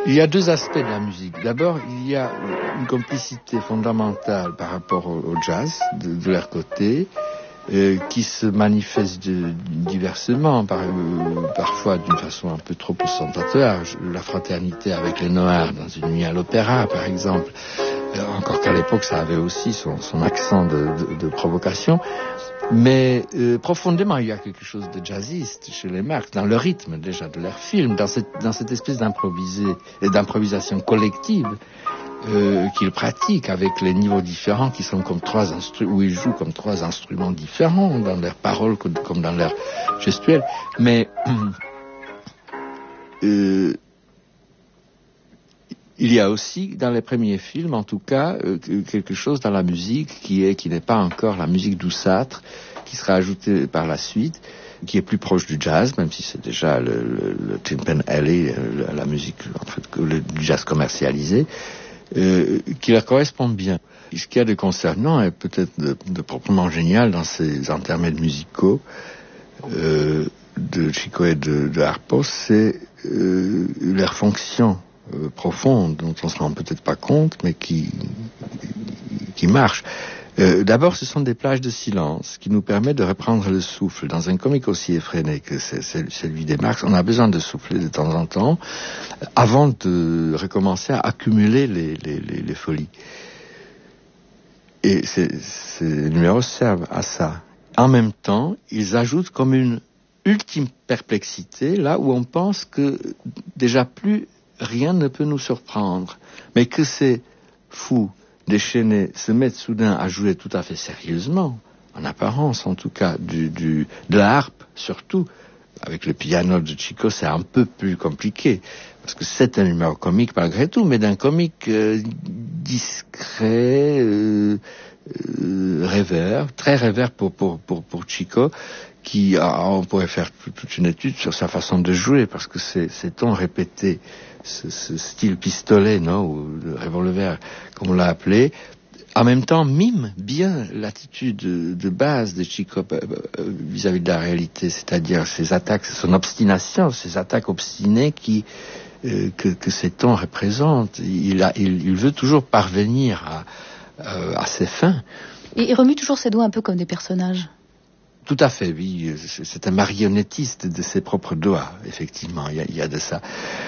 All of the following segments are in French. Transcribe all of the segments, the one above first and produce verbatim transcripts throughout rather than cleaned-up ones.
Il y a deux aspects de la musique. D'abord, il y a une complicité fondamentale par rapport au, au jazz, de, de leur côté, euh, qui se manifeste de, diversement, par, euh, parfois d'une façon un peu trop ostentatoire. La fraternité avec les Noirs dans une nuit à l'opéra, par exemple. Euh, encore qu'à l'époque, ça avait aussi son, son accent de, de, de provocation. Mais euh, profondément, il y a quelque chose de jazziste chez les Marx, dans le rythme déjà de leur film, dans cette, dans cette espèce d'improvisé, d'improvisation collective euh, qu'ils pratiquent avec les niveaux différents qui sont comme trois instruments, où ils jouent comme trois instruments différents dans leurs paroles comme dans leur gestuelle. Mais euh, il y a aussi, dans les premiers films, en tout cas, euh, quelque chose dans la musique qui est, qui n'est pas encore la musique douceâtre, qui sera ajoutée par la suite, qui est plus proche du jazz, même si c'est déjà le, le, le Tin Pan Alley, la, la musique, en fait, le, du jazz commercialisé, euh, qui leur correspond bien. Et ce qu'il y a de concernant et peut-être de, de proprement génial dans ces intermèdes musicaux euh, de Chico et de, de Harpo, c'est euh, leur fonction Euh, profonde, dont on se rend peut-être pas compte, mais qui, qui marche. Euh, d'abord, ce sont des plages de silence qui nous permettent de reprendre le souffle. Dans un comique aussi effréné que c'est, c'est celui des Marx, on a besoin de souffler de temps en temps avant de recommencer à accumuler les, les, les, les folies. Et ces, ces numéros servent à ça. En même temps, ils ajoutent comme une ultime perplexité, là où on pense que déjà plus rien ne peut nous surprendre, mais que ces fous déchaînés se mettent soudain à jouer tout à fait sérieusement, en apparence en tout cas, du, du, de la harpe surtout. Avec le piano de Chico, c'est un peu plus compliqué, parce que c'est un numéro comique malgré tout, mais d'un comique euh, discret, euh, euh, rêveur, très rêveur pour, pour, pour, pour Chico, qui, on pourrait faire toute une étude sur sa façon de jouer, parce que c'est, ces tons répétés, ce, ce style pistolet, non, ou le revolver, comme on l'a appelé, en même temps mime bien l'attitude de, de base de Chico euh, vis-à-vis de la réalité, c'est-à-dire ses attaques, son obstination, ses attaques obstinées qui, euh, que, que ces tons représentent. Il, a, il, il veut toujours parvenir à, euh, à ses fins. Et il remue toujours ses doigts un peu comme des personnages. Tout à fait, oui. C'est un marionnettiste de ses propres doigts, effectivement. Il y a, il y a de ça.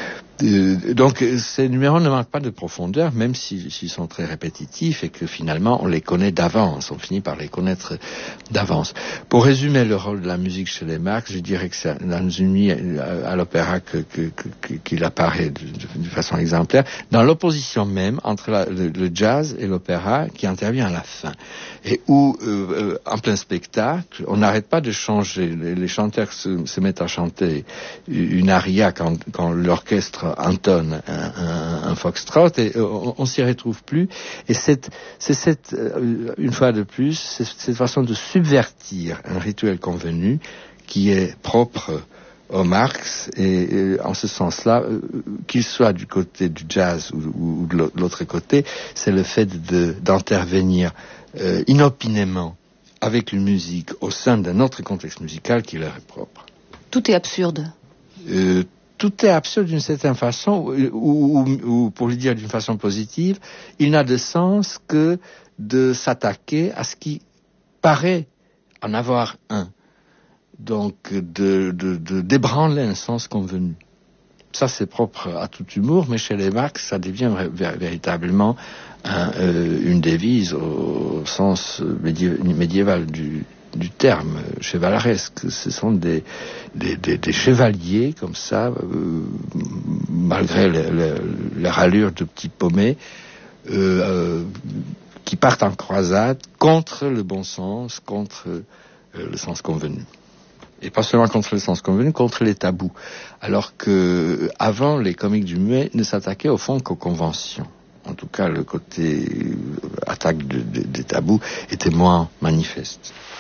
Euh, donc, ces numéros ne manquent pas de profondeur, même s'ils, s'ils sont très répétitifs et que finalement, on les connaît d'avance. On finit par les connaître d'avance. Pour résumer le rôle de la musique chez les Marx, je dirais que c'est dans une nuit à l'opéra que, que, que, qu'il apparaît de, de, de façon exemplaire, dans l'opposition même entre la, le, le jazz et l'opéra qui intervient à la fin. Et où, euh, en plein spectacle, on n'arrête pas de changer. Les, les chanteurs se, se mettent à chanter une aria quand, quand l'orchestre entonne un, un, un foxtrot et on, on s'y retrouve plus. Et c'est, c'est cette, une fois de plus, c'est cette façon de subvertir un rituel convenu qui est propre au Marx et, et en ce sens-là, euh, qu'il soit du côté du jazz ou, ou, ou de l'autre côté, c'est le fait de, d'intervenir euh, inopinément avec une musique au sein d'un autre contexte musical qui leur est propre. Tout est absurde. Euh, tout est absurde d'une certaine façon, ou, ou, ou pour le dire d'une façon positive, il n'a de sens que de s'attaquer à ce qui paraît en avoir un. Donc, de, de, de débranler un sens convenu. Ça, c'est propre à tout humour, mais chez les Marx, ça devient v- véritablement un, euh, une devise au, au sens médié- médiéval du, du terme, chevaleresque. Ce sont des, des, des, des chevaliers, comme ça, euh, malgré le, le, leur allure de petits paumés, euh, euh, qui partent en croisade contre le bon sens, contre euh, le sens convenu. Et pas seulement contre le sens convenu, contre les tabous. Alors que, avant, les comiques du muet ne s'attaquaient au fond qu'aux conventions. En tout cas, le côté attaque de, de, des tabous était moins manifeste.